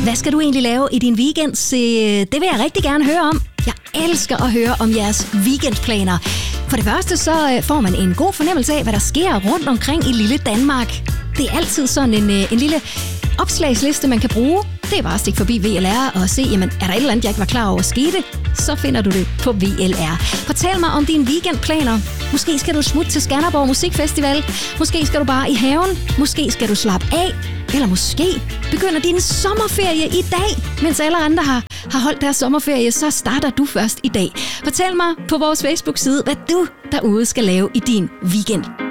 Hvad skal du egentlig lave i din weekend? Det vil jeg rigtig gerne høre om. Jeg elsker at høre om jeres weekendplaner. For det første så får man en god fornemmelse af, hvad der sker rundt omkring i lille Danmark. Det er altid sådan en lille opslagsliste, man kan bruge. Det er bare at stikke forbi VLR og se, jamen, er der et eller andet, jeg ikke var klar over skete? Så finder du det på VLR. Fortæl mig om dine weekendplaner. Måske skal du smutte til Skanderborg Musikfestival. Måske skal du bare i haven. Måske skal du slappe af. Eller måske begynder din sommerferie i dag. Mens alle andre har holdt deres sommerferie, så starter du først i dag. Fortæl mig på vores Facebook-side, hvad du derude skal lave i din weekend.